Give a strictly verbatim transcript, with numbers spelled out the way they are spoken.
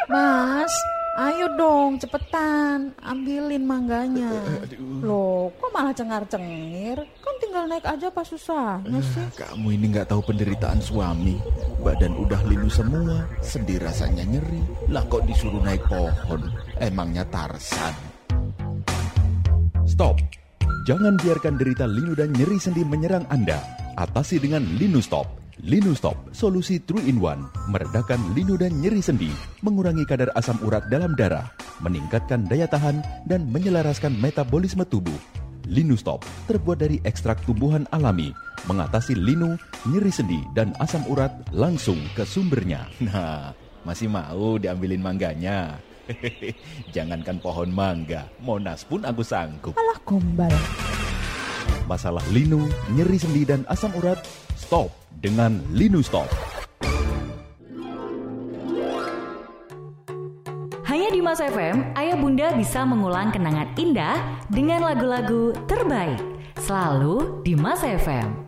Mas, ayo dong cepetan ambilin mangganya. Loh, kok malah cengar-cengir? Kan tinggal naik aja pas susahnya sih. Kamu ini gak tahu penderitaan suami. Badan udah linu semua, sendi rasanya nyeri. Lah kok disuruh naik pohon? Emangnya Tarsan? Stop. Jangan biarkan derita linu dan nyeri sendi menyerang Anda. Atasi dengan Linustop. Linustop, solusi three in one, meredakan linu dan nyeri sendi, mengurangi kadar asam urat dalam darah, meningkatkan daya tahan, dan menyelaraskan metabolisme tubuh. Linustop terbuat dari ekstrak tumbuhan alami, mengatasi linu, nyeri sendi, dan asam urat langsung ke sumbernya. Nah, masih mau diambilin mangganya? Jangankan pohon mangga, Monas pun aku sanggup. Alah gombal. Masalah linu, nyeri sendi, dan asam urat, stop dengan Linustop. Hanya di Mas F M, ayah bunda bisa mengulang kenangan indah dengan lagu-lagu terbaik. Selalu di Mas F M.